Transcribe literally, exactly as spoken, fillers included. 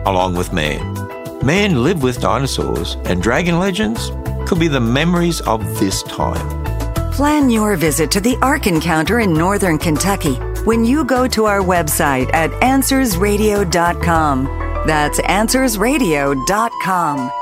along with man. Man lived with dinosaurs, and dragon legends could be the memories of this time. Plan your visit to the Ark Encounter in Northern Kentucky when you go to our website at answers radio dot com. That's answers radio dot com.